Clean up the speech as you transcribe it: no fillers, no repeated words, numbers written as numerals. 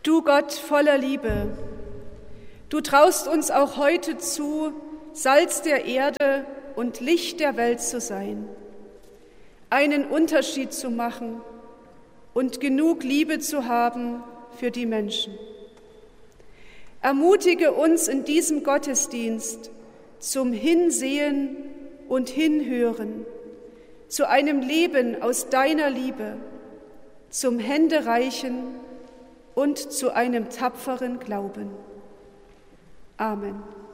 Du Gott voller Liebe, du traust uns auch heute zu, Salz der Erde und Licht der Welt zu sein, einen Unterschied zu machen und genug Liebe zu haben für die Menschen. Ermutige uns in diesem Gottesdienst zum Hinsehen und Hinhören, zu einem Leben aus deiner Liebe, zum Händereichen und zu einem tapferen Glauben. Amen.